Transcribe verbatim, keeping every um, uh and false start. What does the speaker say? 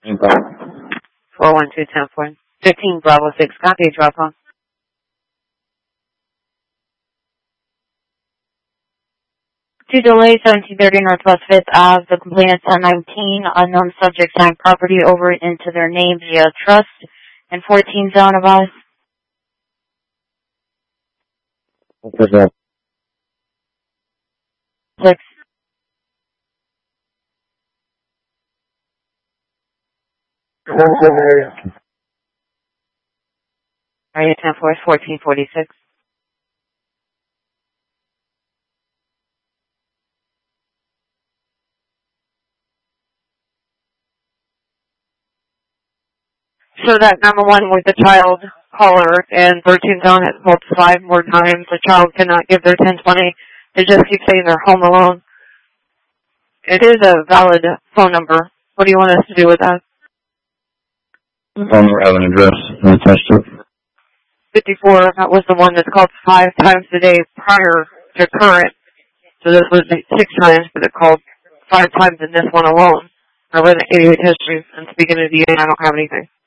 four one two ten four. fifteen Bravo six, copy, drop off. To delay seventeen thirty Northwest fifth Ave, the complainant ten nineteen, unknown subject signed property over into their name via trust, and fourteen zone of us. What was that? Six. Area ten four, fourteen forty-six. So that number one with the child caller and thirteen zone has called five more times. The child cannot give their ten twenty. They just keep saying they're home alone. It is a valid phone number. What do you want us to do with that? Phone number have an address attached to it. fifty-four, that was the one that's called five times a day prior to current. So this was six times, but it called five times in this one alone. I read an eighty-eight history, and speaking of D A, I don't have anything.